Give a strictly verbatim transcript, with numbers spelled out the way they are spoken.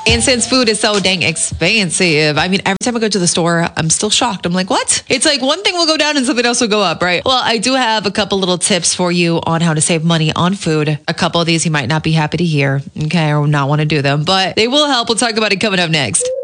And since food is so dang expensive, I mean, every time I go to the store, I'm still shocked. I'm like, what? It's like one thing will go down and something else will go up, right? Well, I do have a couple little tips for you on how to save money on food. A couple of these you might not be happy to hear, okay, or not want to do them, but they will help. We'll talk about it coming up next.